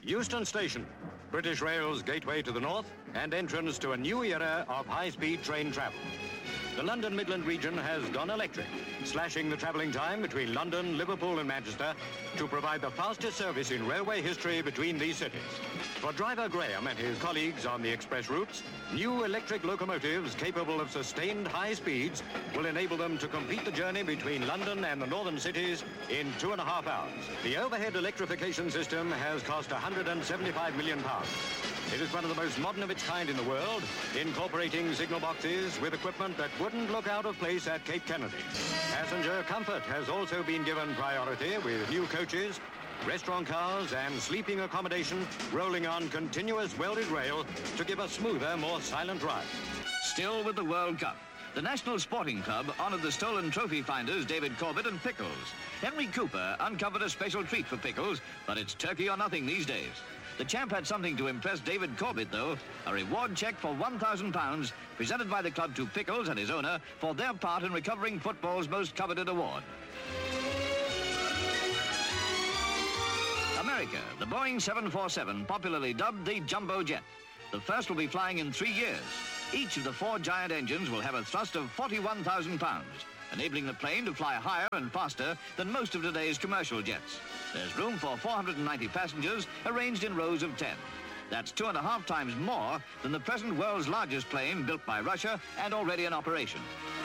Euston Station, British Rail's gateway to the north and entrance to a new era of high-speed train travel. The London Midland region has gone electric, slashing the travelling time between London, Liverpool and Manchester to provide the fastest service in railway history between these cities. For driver Graham and his colleagues on the express routes, new electric locomotives capable of sustained high speeds will enable them to complete the journey between London and the northern cities in 2.5 hours. The overhead electrification system has cost £175 million. It is one of the most modern of its kind in the world, incorporating signal boxes with equipment that wouldn't look out of place at Cape Kennedy. Passenger comfort has also been given priority with new coaches, restaurant cars and sleeping accommodation rolling on continuous welded rail to give a smoother, more silent ride. Still with the World Cup, the National Sporting Club honoured the stolen trophy finders David Corbett and Pickles. Henry Cooper uncovered a special treat for Pickles, but it's turkey or nothing these days. The champ had something to impress David Corbett, though, a reward cheque for £1,000 presented by the club to Pickles and his owner for their part in recovering football's most coveted award. America, the Boeing 747, popularly dubbed the Jumbo Jet. The first will be flying in 3 years. Each of the 4 giant engines will have a thrust of 41,000 pounds, enabling the plane to fly higher and faster than most of today's commercial jets. There's room for 490 passengers arranged in rows of 10. That's 2.5 times more than the present world's largest plane built by Russia and already in operation.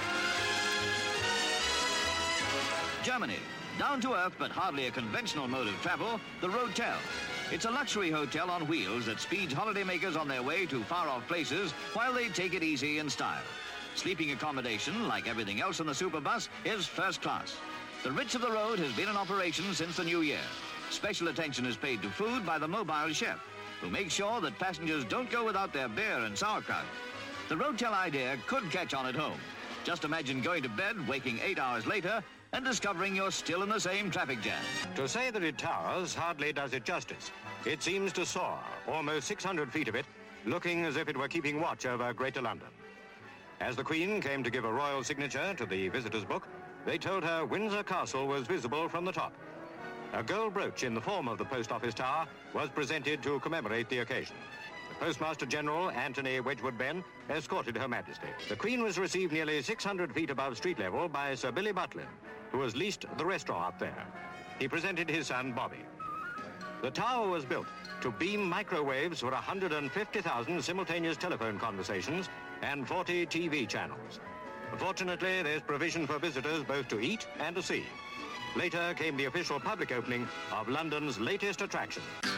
Germany. Down to earth, but hardly a conventional mode of travel, the Rotel. It's a luxury hotel on wheels that speeds holidaymakers on their way to far-off places while they take it easy in style. Sleeping accommodation, like everything else on the Superbus, is first class. The Ritz of the Road has been in operation since the new year. Special attention is paid to food by the mobile chef, who makes sure that passengers don't go without their beer and sauerkraut. The Rotel idea could catch on at home. Just imagine going to bed, waking 8 hours later, and discovering you're still in the same traffic jam. To say that it towers hardly does it justice. It seems to soar, almost 600 feet of it, looking as if it were keeping watch over Greater London. As the Queen came to give a royal signature to the visitor's book, they told her Windsor Castle was visible from the top. A gold brooch in the form of the Post Office Tower was presented to commemorate the occasion. The Postmaster General, Anthony Wedgwood Benn, escorted Her Majesty. The Queen was received nearly 600 feet above street level by Sir Billy Butlin, who has leased the restaurant up there. He presented his son, Bobby. The tower was built to beam microwaves for 150,000 simultaneous telephone conversations and 40 TV channels. Fortunately, there's provision for visitors both to eat and to see. Later came the official public opening of London's latest attraction.